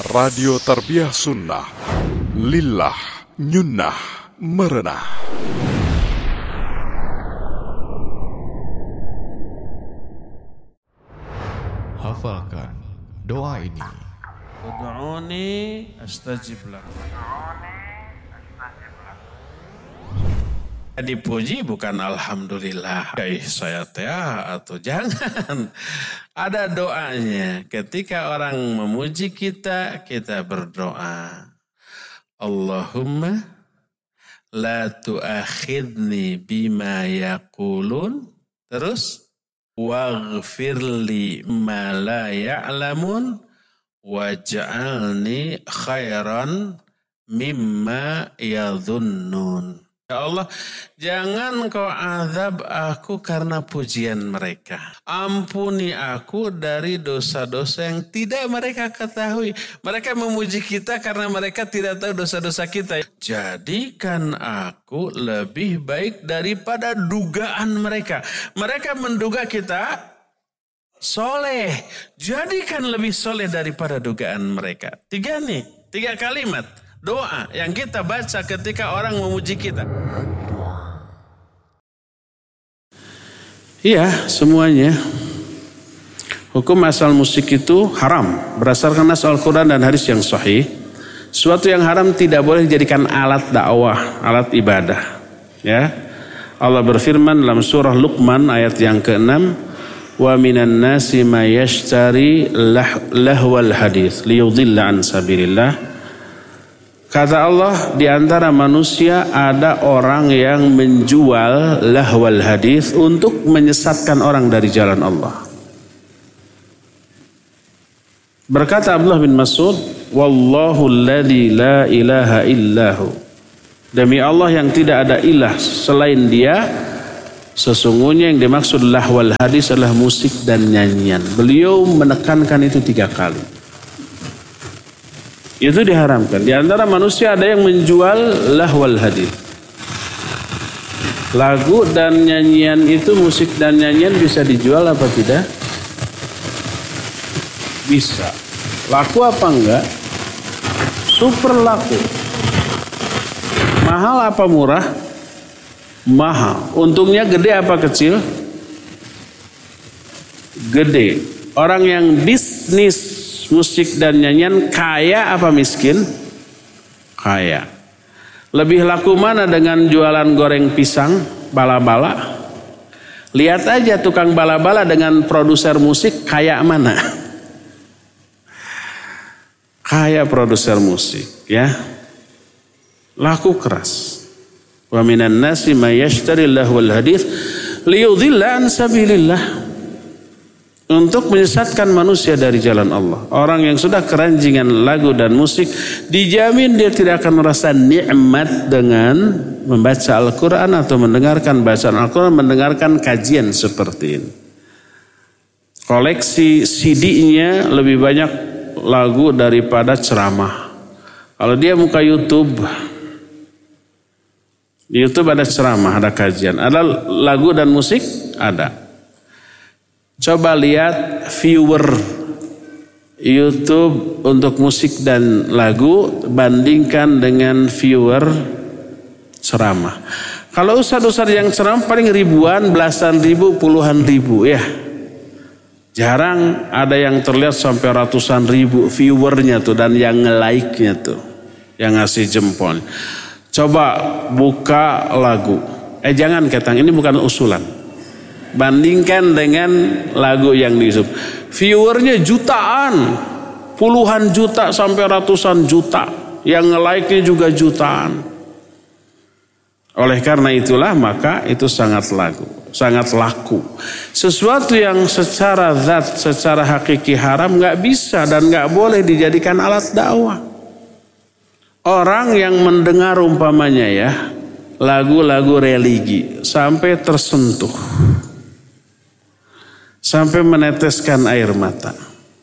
Radio Tarbiyah Sunnah, Lillah, Nyunnah, Merenah. Hafalkan doa ini. Ud'uni astajib lakum. Dipuji bukan alhamdulillah, saya atau jangan. Ada doanya. Ketika orang memuji kita, kita berdoa. Allahumma la tu'akhidni bima yaqulun. Terus waghfirli ma la ya'lamun waj'alni khairan mimma yadhunnun. Ya Allah, jangan kau azab aku karena pujian mereka. Ampuni aku dari dosa-dosa yang tidak mereka ketahui. Mereka memuji kita karena mereka tidak tahu dosa-dosa kita. Jadikan aku lebih baik daripada dugaan mereka. Mereka menduga kita soleh. Jadikan lebih soleh daripada dugaan mereka. Tiga kalimat doa yang kita baca ketika orang memuji kita. Iya, semuanya. Hukum asal musik itu haram berdasarkan nas Al-Quran dan hadis yang sahih. Suatu yang haram tidak boleh dijadikan alat dakwah, alat ibadah. Ya, Allah berfirman dalam surah Luqman ayat yang ke-6, wa minan nasi may yashtari lahwal hadits liyudilla an sabilillah. Kata Allah, di antara manusia ada orang yang menjual lahwal hadis untuk menyesatkan orang dari jalan Allah. Berkata Abdullah bin Mas'ud, wallahu alladzi la ilaha illahu. Demi Allah yang tidak ada ilah selain Dia, sesungguhnya yang dimaksud lahwal hadis adalah musik dan nyanyian. Beliau menekankan itu 3 kali. Itu diharamkan. Di antara manusia ada yang menjual lahwal hadis. Lagu dan nyanyian itu, musik dan nyanyian bisa dijual apa tidak? Bisa. Laku apa enggak? Super laku. Mahal apa murah? Mahal. Untungnya gede apa kecil? Gede. Orang yang bisnis musik dan nyanyian kaya apa miskin? Kaya. Lebih laku mana dengan jualan goreng pisang, bala-bala? Lihat aja tukang bala-bala dengan produser musik kaya mana? Kaya produser musik, ya. Laku keras. Wa minan nasi may yashtari lahwal hadits liyudilla an sabilillah. Untuk menyesatkan manusia dari jalan Allah. Orang yang sudah keranjingan lagu dan musik, dijamin dia tidak akan merasa nikmat dengan membaca Al-Quran atau mendengarkan bacaan Al-Quran, mendengarkan kajian seperti ini. Koleksi CD-nya lebih banyak lagu daripada ceramah. Kalau dia buka YouTube, di YouTube ada ceramah, ada kajian, ada lagu dan musik, ada. Coba lihat viewer YouTube untuk musik dan lagu, bandingkan dengan viewer ceramah. Kalau ustaz-ustaz yang ceramah paling ribuan, belasan ribu, puluhan ribu ya. Jarang ada yang terlihat sampai ratusan ribu viewernya tuh dan yang nge-like-nya tuh, yang ngasih jempol. Coba buka lagu. Jangan ketang, ini bukan usulan. Bandingkan dengan lagu yang di YouTube. Viewernya jutaan, puluhan juta sampai ratusan juta. Yang nge-like-nya juga jutaan. Oleh karena itulah maka itu sangat laku. Sesuatu yang secara zat, secara hakiki haram gak bisa dan gak boleh dijadikan alat dakwah. Orang yang mendengar umpamanya ya, lagu-lagu religi sampai tersentuh, sampai meneteskan air mata.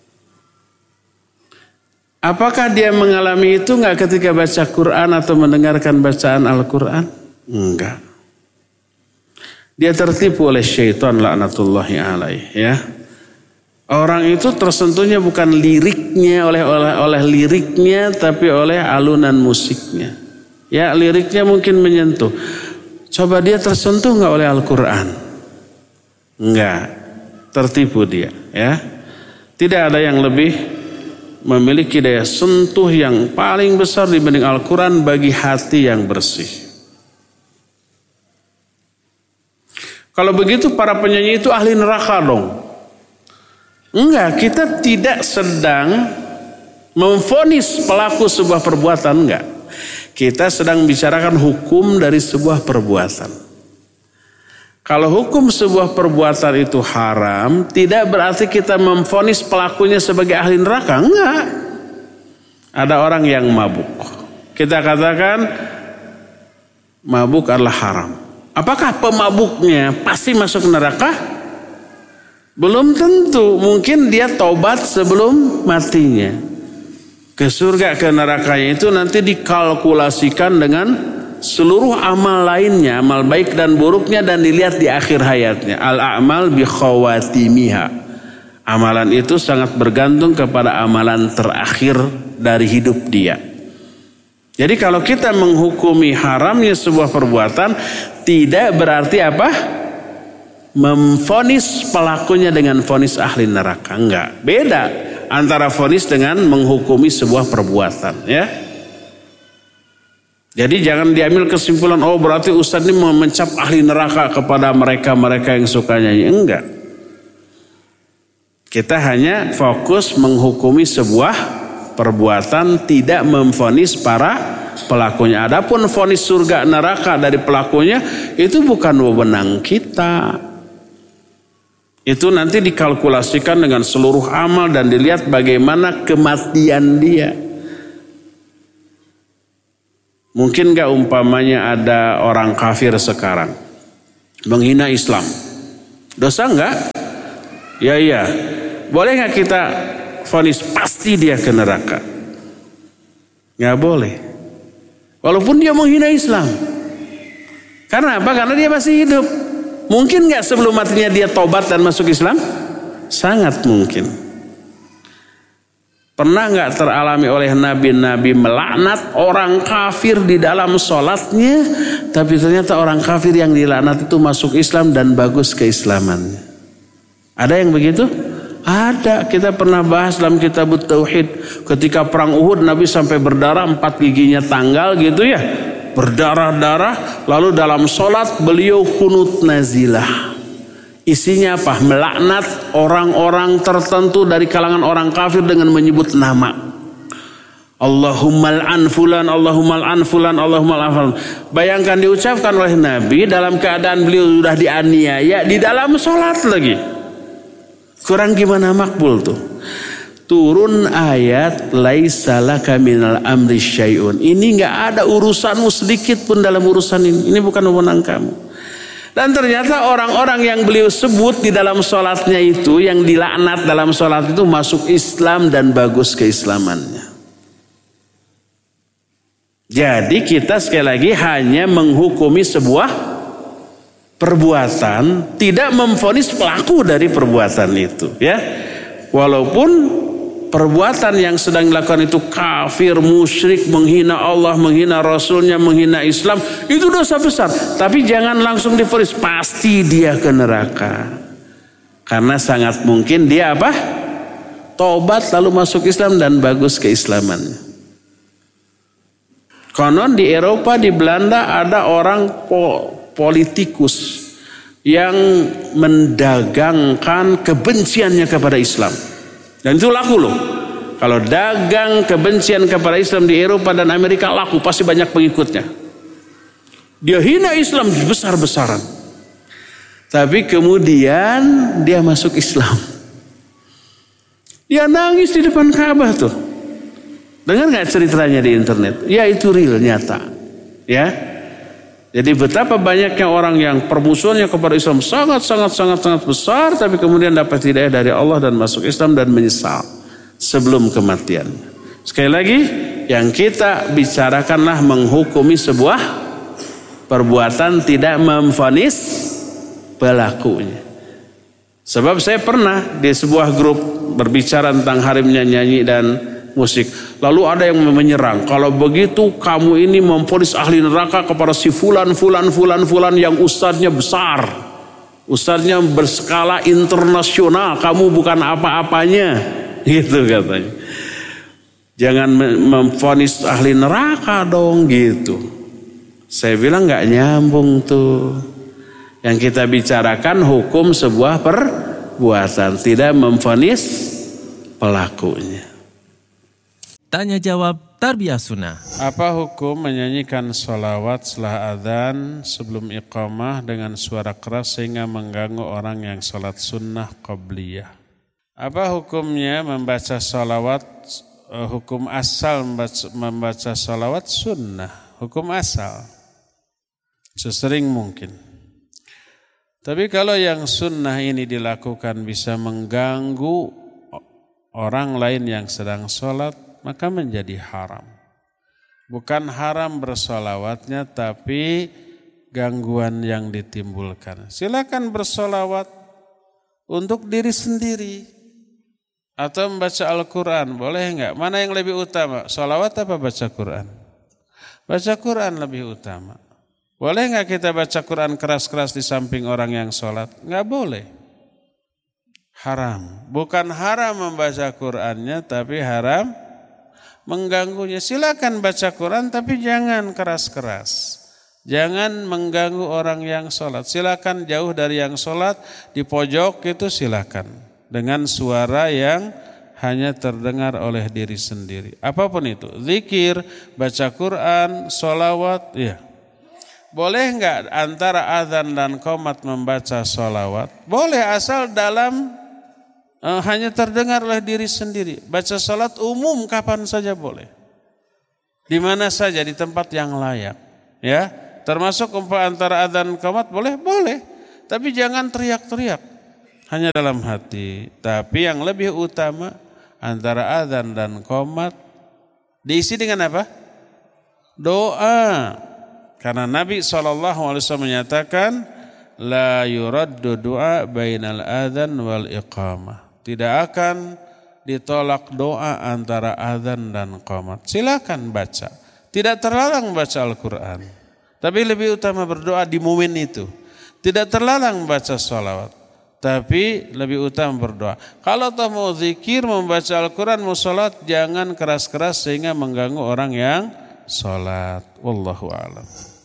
Apakah dia mengalami itu enggak ketika baca Quran atau mendengarkan bacaan Al-Quran? Enggak. Dia tertipu oleh syaitan laknatullahi alaih ya. Orang itu tersentuhnya bukan liriknya oleh liriknya, tapi oleh alunan musiknya. Ya, liriknya mungkin menyentuh. Coba dia tersentuh nggak oleh Al-Quran? Enggak, tertipu dia. Ya, tidak ada yang lebih memiliki daya sentuh yang paling besar dibanding Al-Quran bagi hati yang bersih. Kalau begitu para penyanyi itu ahli neraka dong. Enggak, kita tidak sedang memvonis pelaku sebuah perbuatan, enggak. Kita sedang bicarakan hukum dari sebuah perbuatan. Kalau hukum sebuah perbuatan itu haram, tidak berarti kita memvonis pelakunya sebagai ahli neraka, enggak. Ada orang yang mabuk. Kita katakan mabuk adalah haram. Apakah pemabuknya pasti masuk neraka? Belum tentu, mungkin dia taubat sebelum matinya. Ke surga ke nerakanya itu nanti dikalkulasikan dengan seluruh amal lainnya, amal baik dan buruknya, dan dilihat di akhir hayatnya. Al-a'mal bi khawatimiha. Amalan itu sangat bergantung kepada amalan terakhir dari hidup dia. Jadi kalau kita menghukumi haramnya sebuah perbuatan, tidak berarti apa? Memvonis pelakunya dengan vonis ahli neraka. Enggak, beda antara vonis dengan menghukumi sebuah perbuatan, ya. Jadi jangan diambil kesimpulan, oh berarti Ustadz ini mencap ahli neraka kepada mereka yang suka nyanyi. Enggak. Kita hanya fokus menghukumi sebuah perbuatan, tidak memvonis para pelakunya. Adapun vonis surga neraka dari pelakunya itu bukan wewenang kita. Itu nanti dikalkulasikan dengan seluruh amal dan dilihat bagaimana kematian dia. Mungkin gak umpamanya ada orang kafir sekarang menghina Islam, dosa enggak? Ya iya. Boleh gak kita vonis pasti dia ke neraka? Gak boleh. Walaupun dia menghina Islam. Karena apa? Karena dia masih hidup. Mungkin gak sebelum matinya dia tobat dan masuk Islam? Sangat mungkin. Pernah gak teralami oleh nabi-nabi melaknat orang kafir di dalam sholatnya, tapi ternyata orang kafir yang dilaknat itu masuk Islam dan bagus keislamannya? Ada yang begitu? Ada. Kita pernah bahas dalam kitab Tauhid. Ketika perang Uhud, Nabi sampai berdarah, 4 giginya tanggal gitu ya, berdarah-darah. Lalu dalam sholat beliau kunut nazilah. Isinya apa? Melaknat orang-orang tertentu dari kalangan orang kafir dengan menyebut nama. Allahumma al'an fulan, Allahumma al'an fulan, Allahumma al'an fulan. Bayangkan diucapkan oleh Nabi dalam keadaan beliau sudah dianiaya di dalam sholat lagi. Kurang gimana makbul tuh? Turun ayat laisa laka minal amri syai'un. Ini enggak ada urusanmu sedikit pun dalam urusan ini. Ini bukan wewenang kamu. Dan ternyata orang-orang yang beliau sebut di dalam sholatnya itu, yang dilaknat dalam sholat itu, masuk Islam dan bagus keislamannya. Jadi kita sekali lagi hanya menghukumi sebuah perbuatan, tidak memvonis pelaku dari perbuatan itu, ya. Walaupun perbuatan yang sedang dilakukan itu kafir, musyrik, menghina Allah, menghina Rasulnya, menghina Islam, itu dosa besar. Tapi jangan langsung divonis pasti dia ke neraka. Karena sangat mungkin dia apa? Tobat lalu masuk Islam dan bagus keislamannya. Konon di Eropa, di Belanda ada orang politikus yang mendagangkan kebenciannya kepada Islam. Dan itu laku loh. Kalau dagang kebencian kepada Islam di Eropa dan Amerika laku, pasti banyak pengikutnya. Dia hina Islam besar-besaran. Tapi kemudian dia masuk Islam. Dia nangis di depan Ka'bah tuh. Dengar gak ceritanya di internet? Ya itu real, nyata. Ya. Jadi betapa banyaknya orang yang permusuhannya kepada Islam sangat besar, tapi kemudian dapat hidayah dari Allah dan masuk Islam dan menyesal sebelum kematian. Sekali lagi, yang kita bicarakanlah menghukumi sebuah perbuatan, tidak memvonis pelakunya. Sebab saya pernah di sebuah grup berbicara tentang haramnya nyanyi dan musik. Lalu ada yang menyerang, kalau begitu kamu ini memvonis ahli neraka kepada si fulan yang ustadznya besar. Ustadznya berskala internasional, kamu bukan apa-apanya. Gitu katanya. Jangan memvonis ahli neraka dong gitu. Saya bilang gak nyambung tuh. Yang kita bicarakan hukum sebuah perbuatan, tidak memvonis pelakunya. Tanya jawab Tarbiyah Sunnah. Apa hukum menyanyikan sholawat setelah adzan sebelum iqamah dengan suara keras sehingga mengganggu orang yang sholat sunnah qabliyah? Apa hukumnya membaca sholawat, hukum asal membaca sholawat sunnah, hukum asal sesering mungkin. Tapi kalau yang sunnah ini dilakukan bisa mengganggu orang lain yang sedang sholat, maka menjadi haram. Bukan haram bersolawatnya, tapi gangguan yang ditimbulkan. Silakan bersolawat untuk diri sendiri. Atau membaca Al-Quran, boleh enggak? Mana yang lebih utama? Solawat apa baca Quran? Baca Quran lebih utama. Boleh enggak kita baca Quran keras-keras di samping orang yang sholat? Enggak boleh. Haram. Bukan haram membaca Qurannya, tapi haram mengganggunya. Silakan baca Quran, tapi jangan keras-keras. Jangan mengganggu orang yang sholat. Silakan jauh dari yang sholat, di pojok itu silakan. Dengan suara yang hanya terdengar oleh diri sendiri. Apapun itu. Zikir, baca Quran, sholawat, ya. Boleh enggak antara azan dan qomat membaca sholawat? Boleh, asal dalam hanya terdengar oleh diri sendiri. Baca sholat umum kapan saja boleh. Di mana saja, di tempat yang layak. Ya, termasuk antara azan dan qomat boleh? Boleh. Tapi jangan teriak-teriak. Hanya dalam hati. Tapi yang lebih utama antara azan dan qomat diisi dengan apa? Doa. Karena Nabi SAW menyatakan la yuraddu du'a bainal adzan wal iqamah. Tidak akan ditolak doa antara adzan dan qomat. Silakan baca. Tidak terlarang baca Al-Quran. Tapi lebih utama berdoa di momen itu. Tidak terlarang baca sholawat. Tapi lebih utama berdoa. Kalau toh mau zikir, membaca Al-Quran, mau sholat, jangan keras-keras sehingga mengganggu orang yang sholat. Wallahu a'lam.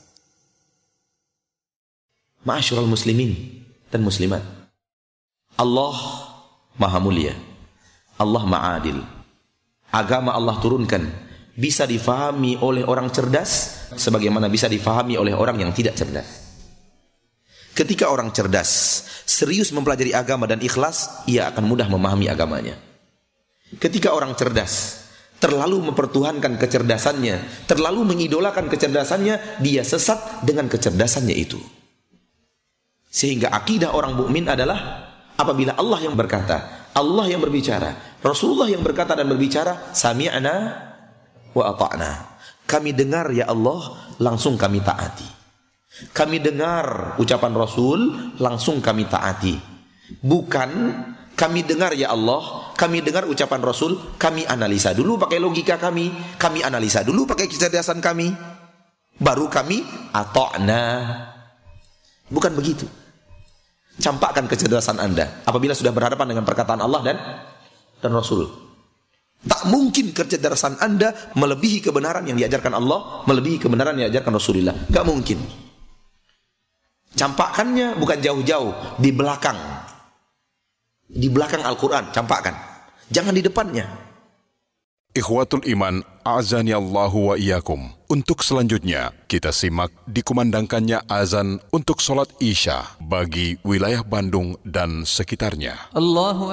Ma'asyiral muslimin dan muslimat, Allah Maha Mulia, Allah Maha Adil. Agama Allah turunkan bisa difahami oleh orang cerdas sebagaimana bisa difahami oleh orang yang tidak cerdas. Ketika orang cerdas serius mempelajari agama dan ikhlas, ia akan mudah memahami agamanya. Ketika orang cerdas terlalu mempertuhankan kecerdasannya, terlalu mengidolakan kecerdasannya, dia sesat dengan kecerdasannya itu. Sehingga akidah orang mukmin adalah apabila Allah yang berkata, Allah yang berbicara, Rasulullah yang berkata dan berbicara, sami'na wa ata'na. Kami dengar ya Allah, langsung kami taati. Kami dengar ucapan Rasul, langsung kami taati. Bukan kami dengar ya Allah, kami dengar ucapan Rasul, kami analisa dulu pakai logika kami analisa dulu pakai kecerdasan kami, baru kami ata'na. Bukan begitu. Campakkan kecerdasan Anda apabila sudah berhadapan dengan perkataan Allah dan Rasul. Tak mungkin kecerdasan Anda melebihi kebenaran yang diajarkan Allah, melebihi kebenaran yang diajarkan Rasulullah. Gak mungkin. Campakkannya bukan jauh-jauh, di belakang. Di belakang Al-Quran, campakkan. Jangan di depannya. Ikhwatul iman, a'azani Allahu wa iyyakum. Untuk selanjutnya, kita simak dikumandangkannya azan untuk sholat Isya bagi wilayah Bandung dan sekitarnya. Allahu